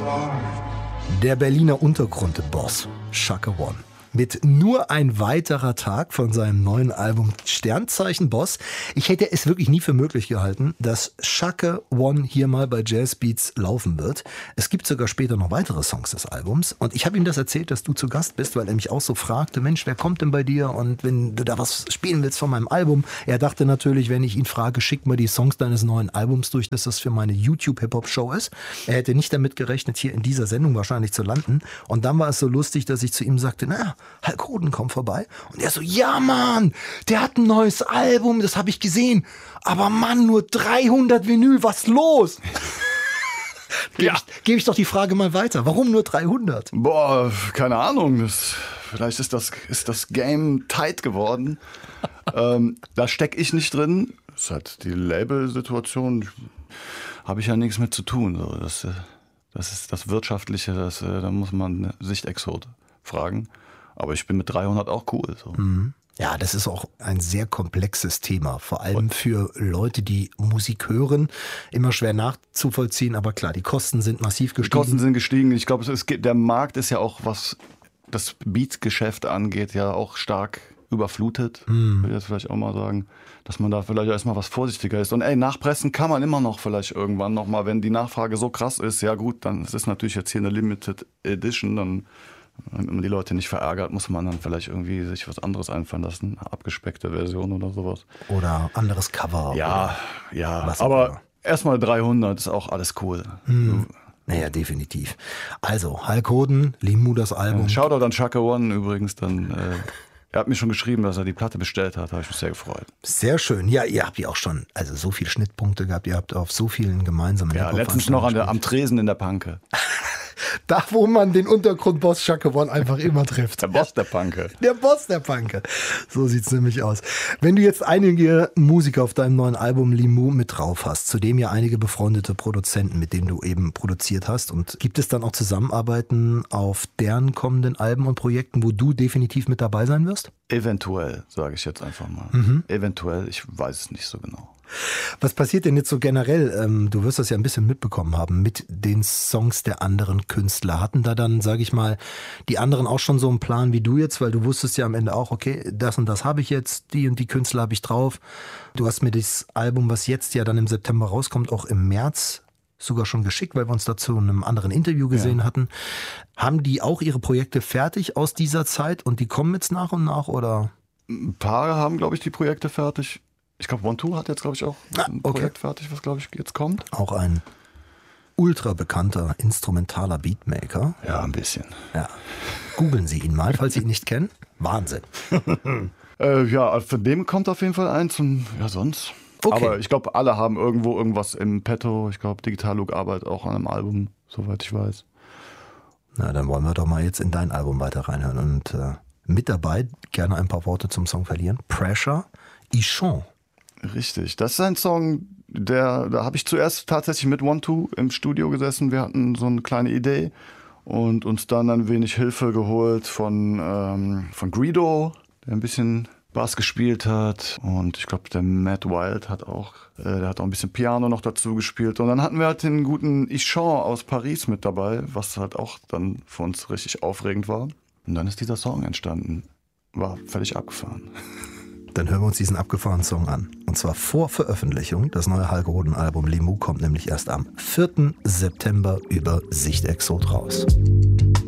Der Berliner Untergrundboss Chaka One. Mit nur ein weiterer Tag von seinem neuen Album Sternzeichen Boss. Ich hätte es wirklich nie für möglich gehalten, dass Chaka One hier mal bei Jazz Beats laufen wird. Es gibt sogar später noch weitere Songs des Albums. Und ich habe ihm das erzählt, dass du zu Gast bist, weil er mich auch so fragte, Mensch, wer kommt denn bei dir? Und wenn du da was spielen willst von meinem Album. Er dachte natürlich, wenn ich ihn frage, schick mir die Songs deines neuen Albums durch, dass das für meine YouTube-Hip-Hop-Show ist. Er hätte nicht damit gerechnet, hier in dieser Sendung wahrscheinlich zu landen. Und dann war es so lustig, dass ich zu ihm sagte, naja, Hulk Hoden kommt vorbei. Und er so, ja Mann, der hat ein neues Album, das habe ich gesehen. Aber Mann, nur 300 Vinyl, was los? Gebe ich doch die Frage mal weiter. Warum nur 300? Boah, keine Ahnung. Vielleicht ist das Game tight geworden. Da stecke ich nicht drin. Das ist halt die Label-Situation. Habe ich ja nichts mit zu tun. Das ist das Wirtschaftliche. Da muss man Sichtexot fragen. Aber ich bin mit 300 auch cool. So. Ja, das ist auch ein sehr komplexes Thema. Vor allem für Leute, die Musik hören, immer schwer nachzuvollziehen. Aber klar, die Kosten sind massiv gestiegen. Die Kosten sind gestiegen. Ich glaube, der Markt ist ja auch, was das Beat-Geschäft angeht, ja auch stark überflutet. Will ich jetzt vielleicht auch mal sagen, dass man da vielleicht erstmal was vorsichtiger ist. Und nachpressen kann man immer noch vielleicht irgendwann nochmal, wenn die Nachfrage so krass ist. Ja gut, dann ist es natürlich jetzt hier eine Limited Edition, dann wenn man die Leute nicht verärgert, muss man dann vielleicht irgendwie sich was anderes einfallen lassen. Eine abgespeckte Version oder sowas. Oder anderes Cover. Ja, aber erstmal 300 ist auch alles cool. Naja, definitiv. Also, Hulk Hoden, Limu das Album. Shoutout an Chaka One übrigens. Er hat mir schon geschrieben, dass er die Platte bestellt hat. Da habe ich mich sehr gefreut. Sehr schön. Ja, ihr habt ja auch schon so viele Schnittpunkte gehabt. Ihr habt auf so vielen gemeinsamen letztens noch am Tresen in der Panke. Da, wo man den Untergrundboss Chaka One einfach immer trifft. Der Boss der Panke. Der Boss der Panke. So sieht's nämlich aus. Wenn du jetzt einige Musiker auf deinem neuen Album Limu mit drauf hast, zudem ja einige befreundete Produzenten, mit denen du eben produziert hast, und gibt es dann auch Zusammenarbeiten auf deren kommenden Alben und Projekten, wo du definitiv mit dabei sein wirst? Eventuell, sage ich jetzt einfach mal. Eventuell, ich weiß es nicht so genau. Was passiert denn jetzt so generell? Du wirst das ja ein bisschen mitbekommen haben mit den Songs der anderen Künstler. Hatten da dann, sage ich mal, die anderen auch schon so einen Plan wie du jetzt? Weil du wusstest ja am Ende auch, okay, das und das habe ich jetzt, die und die Künstler habe ich drauf. Du hast mir das Album, was jetzt ja dann im September rauskommt, auch im März sogar schon geschickt, weil wir uns dazu in einem anderen Interview gesehen hatten. Haben die auch ihre Projekte fertig aus dieser Zeit und die kommen jetzt nach und nach, oder? Ein paar haben, glaube ich, die Projekte fertig. Ich glaube, One2 hat jetzt, glaube ich, auch ein Projekt fertig, was, glaube ich, jetzt kommt. Auch ein ultra bekannter instrumentaler Beatmaker. Ja, ein bisschen. Ja. Googeln Sie ihn mal, falls Sie ihn nicht kennen. Wahnsinn. Von dem kommt auf jeden Fall eins und sonst. Okay. Aber ich glaube, alle haben irgendwo irgendwas im Petto. Ich glaube, Digital Look arbeitet auch an einem Album, soweit ich weiß. Na, dann wollen wir doch mal jetzt in dein Album weiter reinhören. Und mit dabei gerne ein paar Worte zum Song verlieren. Pressure, Ichon. Richtig, das ist ein Song, da habe ich zuerst tatsächlich mit One2 im Studio gesessen. Wir hatten so eine kleine Idee und uns dann ein wenig Hilfe geholt von Greedo, der ein bisschen Bass gespielt hat, und ich glaube, der Matt Wild hat auch ein bisschen Piano noch dazu gespielt, und dann hatten wir halt den guten Ichon aus Paris mit dabei, was halt auch dann für uns richtig aufregend war, und dann ist dieser Song entstanden. War völlig abgefahren. Dann hören wir uns diesen abgefahrenen Song an. Und zwar vor Veröffentlichung. Das neue Hulk Hoden Album Limu kommt nämlich erst am 4. September über Sichtexot raus.